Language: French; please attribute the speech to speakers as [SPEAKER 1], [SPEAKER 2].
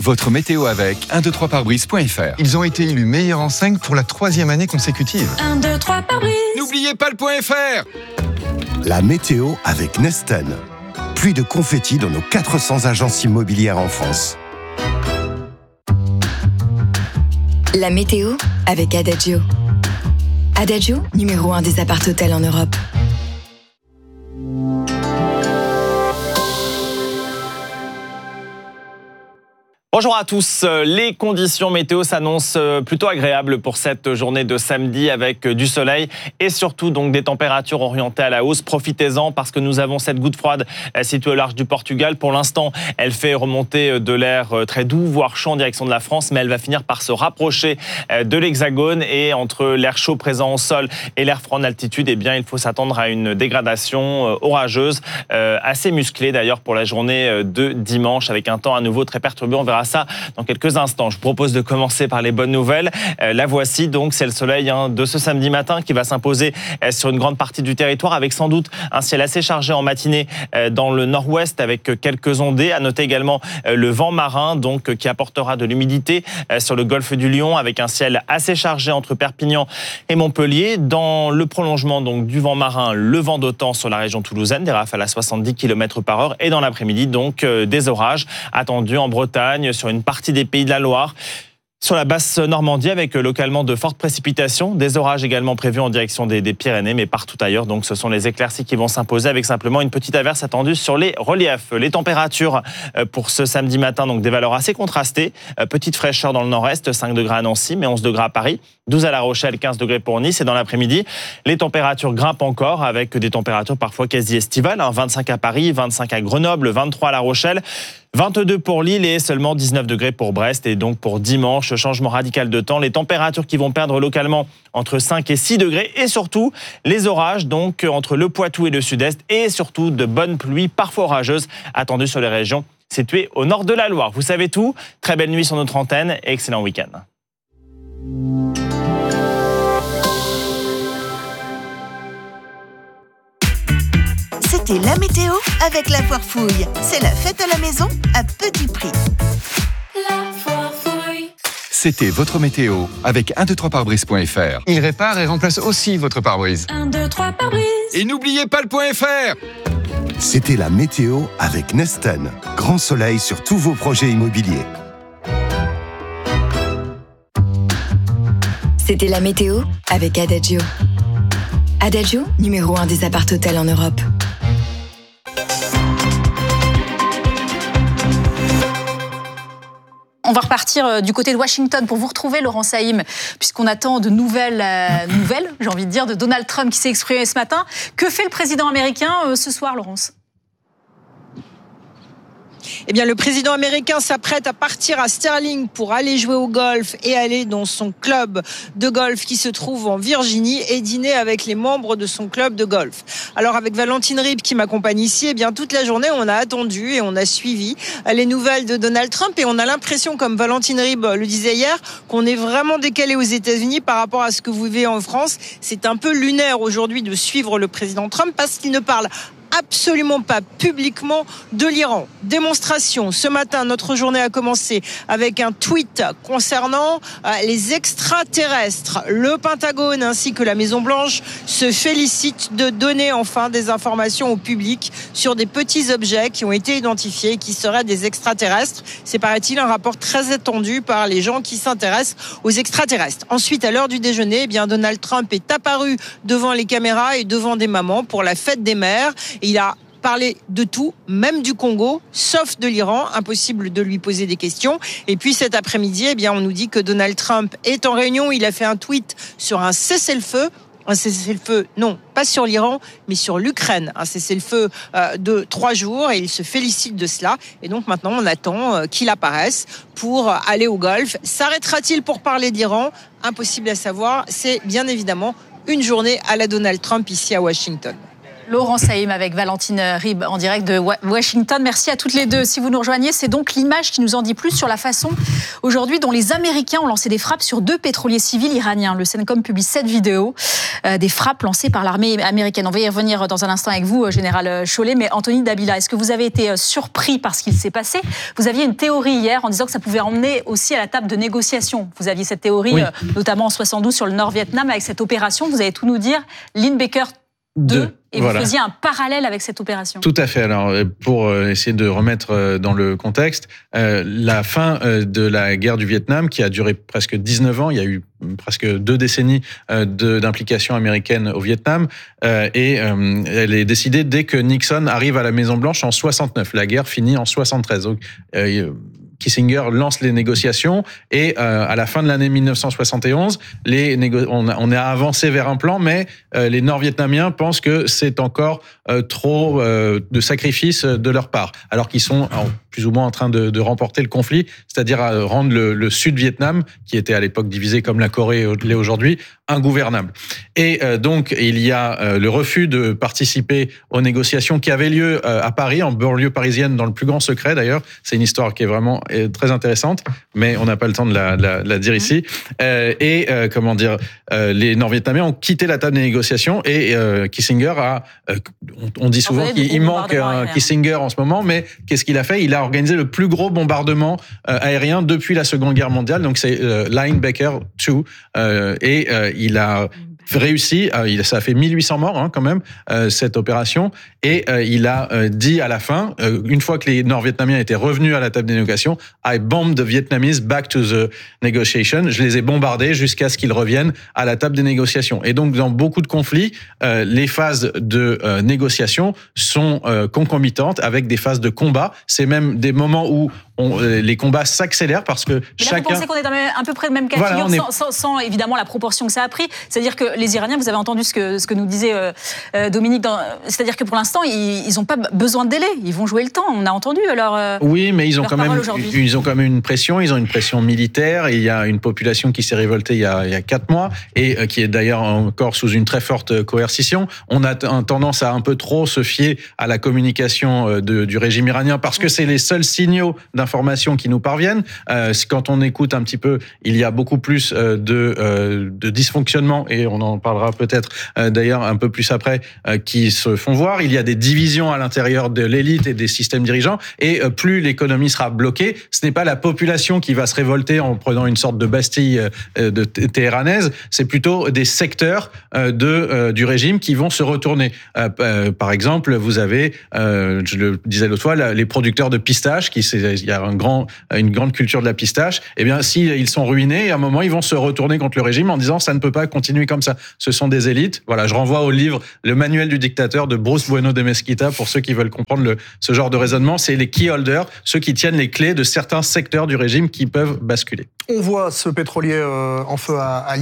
[SPEAKER 1] Votre météo avec 123pare-brise.fr.
[SPEAKER 2] Ils ont été élus meilleurs en 5 pour la 3e année consécutive.
[SPEAKER 3] 1, 2, 3 pare-brise.
[SPEAKER 1] N'oubliez pas le .fr.
[SPEAKER 4] La météo avec Neston. Pluie de confettis dans nos 400 agences immobilières en France.
[SPEAKER 5] La météo avec Adagio. Adagio, numéro 1 des appart-hôtels en Europe.
[SPEAKER 6] Bonjour à tous. Les conditions météo s'annoncent plutôt agréables pour cette journée de samedi avec du soleil et surtout donc des températures orientées à la hausse. Profitez-en parce que nous avons cette goutte froide située au large du Portugal. Pour l'instant, elle fait remonter de l'air très doux, voire chaud en direction de la France, mais elle va finir par se rapprocher de l'Hexagone et entre l'air chaud présent au sol et l'air froid en altitude, eh bien, il faut s'attendre à une dégradation orageuse, assez musclée d'ailleurs pour la journée de dimanche avec un temps à nouveau très perturbé. On verra ça dans quelques instants. Je vous propose de commencer par les bonnes nouvelles. La voici donc, c'est le soleil de ce samedi matin qui va s'imposer sur une grande partie du territoire avec sans doute un ciel assez chargé en matinée dans le nord-ouest avec quelques ondées. À noter également le vent marin donc qui apportera de l'humidité sur le golfe du Lion avec un ciel assez chargé entre Perpignan et Montpellier. Dans le prolongement donc du vent marin, le vent d'OTAN sur la région toulousaine, des rafales à 70 km/h et dans l'après-midi donc des orages attendus en Bretagne, sur une partie des Pays de la Loire. Sur la basse Normandie, avec localement de fortes précipitations, des orages également prévus en direction des Pyrénées, mais partout ailleurs. Donc, ce sont les éclaircies qui vont s'imposer avec simplement une petite averse attendue sur les reliefs. Les températures pour ce samedi matin, donc des valeurs assez contrastées. Petite fraîcheur dans le nord-est, 5 degrés à Nancy, mais 11 degrés à Paris, 12 à La Rochelle, 15 degrés pour Nice. Et dans l'après-midi, les températures grimpent encore avec des températures parfois quasi estivales. 25 à Paris, 25 à Grenoble, 23 à La Rochelle. 22 pour Lille et seulement 19 degrés pour Brest. Et donc pour dimanche, changement radical de temps. Les températures qui vont perdre localement entre 5 et 6 degrés. Et surtout, les orages donc entre le Poitou et le sud-est. Et surtout de bonnes pluies, parfois orageuses, attendues sur les régions situées au nord de la Loire. Vous savez tout. Très belle nuit sur notre antenne et excellent week-end.
[SPEAKER 7] C'était la météo avec la Foire Fouille. C'est la fête à la maison à petit prix.
[SPEAKER 3] La Foire Fouille.
[SPEAKER 1] C'était votre météo avec 123pare-brise.fr.
[SPEAKER 2] Ils réparent et remplacent aussi votre pare-brise.
[SPEAKER 3] 1, 2, 3 pare-brise.
[SPEAKER 1] Et n'oubliez pas le .fr.
[SPEAKER 4] C'était la météo avec Neston. Grand soleil sur tous vos projets immobiliers.
[SPEAKER 5] C'était la météo avec Adagio. Adagio, numéro 1 des appart-hôtels en Europe.
[SPEAKER 8] On va repartir du côté de Washington pour vous retrouver, Laurent Saïm, puisqu'on attend de nouvelles, j'ai envie de dire, de Donald Trump qui s'est exprimé ce matin. Que fait le président américain ce soir, Laurence ?
[SPEAKER 9] Eh bien, le président américain s'apprête à partir à Sterling pour aller jouer au golf et aller dans son club de golf qui se trouve en Virginie et dîner avec les membres de son club de golf. Alors, avec Valentine Ribes qui m'accompagne ici, eh bien, toute la journée, on a attendu et on a suivi les nouvelles de Donald Trump et on a l'impression, comme Valentine Ribes le disait hier, qu'on est vraiment décalé aux États-Unis par rapport à ce que vous vivez en France. C'est un peu lunaire aujourd'hui de suivre le président Trump parce qu'il ne parle absolument pas publiquement de l'Iran. Démonstration. Ce matin, notre journée a commencé avec un tweet concernant les extraterrestres. Le Pentagone ainsi que la Maison-Blanche se félicitent de donner enfin des informations au public sur des petits objets qui ont été identifiés et qui seraient des extraterrestres. C'est, paraît-il, un rapport très attendu par les gens qui s'intéressent aux extraterrestres. Ensuite, à l'heure du déjeuner, eh bien, Donald Trump est apparu devant les caméras et devant des mamans pour la fête des mères. Et il a parlé de tout, même du Congo, sauf de l'Iran. Impossible de lui poser des questions. Et puis cet après-midi, eh bien, on nous dit que Donald Trump est en réunion. Il a fait un tweet sur un cessez-le-feu. Un cessez-le-feu, non, pas sur l'Iran, mais sur l'Ukraine. Un cessez-le-feu de 3 jours et il se félicite de cela. Et donc maintenant, on attend qu'il apparaisse pour aller au golf. S'arrêtera-t-il pour parler d'Iran ? Impossible à savoir. C'est bien évidemment une journée à la Donald Trump ici à Washington.
[SPEAKER 8] Laurent Saïm avec Valentine Ribes en direct de Washington. Merci à toutes les deux. Si vous nous rejoignez, c'est donc l'image qui nous en dit plus sur la façon aujourd'hui dont les Américains ont lancé des frappes sur 2 pétroliers civils iraniens. Le CENTCOM publie 7 vidéos des frappes lancées par l'armée américaine. On va y revenir dans un instant avec vous, Général Chollet. Mais Anthony Dabila, est-ce que vous avez été surpris par ce qui s'est passé ? Vous aviez une théorie hier en disant que ça pouvait emmener aussi à la table de négociation. Vous aviez cette théorie, oui, notamment en 72 sur le Nord-Vietnam avec cette opération. Vous allez tout nous dire. Linebacker 2. Et vous faisiez un parallèle avec cette opération.
[SPEAKER 10] Tout à fait. Alors, pour essayer de remettre dans le contexte, la fin de la guerre du Vietnam, qui a duré presque 19 ans, il y a eu presque 2 décennies d'implication américaine au Vietnam, et elle est décidée dès que Nixon arrive à la Maison-Blanche en 69. La guerre finit en 73. Donc, Kissinger lance les négociations et à la fin de l'année 1971, on a avancé vers un plan, mais les Nord-Vietnamiens pensent que c'est encore trop de sacrifices de leur part, alors qu'ils sont plus ou moins en train de remporter le conflit, c'est-à-dire à rendre le Sud-Vietnam, qui était à l'époque divisé comme la Corée l'est aujourd'hui, ingouvernable. Et donc, il y a le refus de participer aux négociations qui avaient lieu à Paris, en banlieue parisienne, dans le plus grand secret d'ailleurs. C'est une histoire qui est vraiment très intéressante, mais on n'a pas le temps de la dire ici. Les Nord-Vietnamiens ont quitté la table des négociations et Kissinger on dit souvent qu'il manque un Kissinger en ce moment, mais qu'est-ce qu'il a fait ? Il a organisé le plus gros bombardement aérien depuis la Seconde Guerre mondiale, donc c'est Linebacker 2, il a réussi, ça a fait 1800 morts quand même, cette opération, et il a dit à la fin, une fois que les Nord-Vietnamiens étaient revenus à la table des négociations, I bombed the Vietnamese back to the negotiation, je les ai bombardés jusqu'à ce qu'ils reviennent à la table des négociations. Et donc dans beaucoup de conflits, les phases de négociation sont concomitantes avec des phases de combat, c'est même des moments où les combats s'accélèrent parce que chacun...
[SPEAKER 8] Vous pensez qu'on est à peu près le même cas de figure, sans évidemment la proportion que ça a pris. C'est-à-dire que les Iraniens, vous avez entendu ce que nous disait Dominique, c'est-à-dire que pour l'instant, ils n'ont pas besoin de délai, ils vont jouer le temps. On a entendu leur
[SPEAKER 10] oui, mais ils ont quand même une pression, ils ont une pression militaire, et il y a une population qui s'est révoltée il y a 4 mois, et qui est d'ailleurs encore sous une très forte coercition. On a tendance à un peu trop se fier à la communication du régime iranien, parce que c'est les seuls signaux d'informations qui nous parviennent. Quand on écoute un petit peu, il y a beaucoup plus de dysfonctionnement, et on en parlera peut-être d'ailleurs un peu plus après, qui se font voir. Il y a des divisions à l'intérieur de l'élite et des systèmes dirigeants, et plus l'économie sera bloquée, ce n'est pas la population qui va se révolter en prenant une sorte de Bastille téhéranaise, c'est plutôt des secteurs du régime qui vont se retourner. Par exemple, vous avez, je le disais l'autre fois, les producteurs de pistaches, il y a une grande culture de la pistache, eh bien, s'ils sont ruinés, à un moment, ils vont se retourner contre le régime en disant ça ne peut pas continuer comme ça. Ce sont des élites. Voilà, je renvoie au livre Le Manuel du dictateur de Bruce Bueno de Mesquita pour ceux qui veulent comprendre ce genre de raisonnement. C'est les key holders, ceux qui tiennent les clés de certains secteurs du régime qui peuvent basculer.
[SPEAKER 11] On voit ce pétrolier en feu à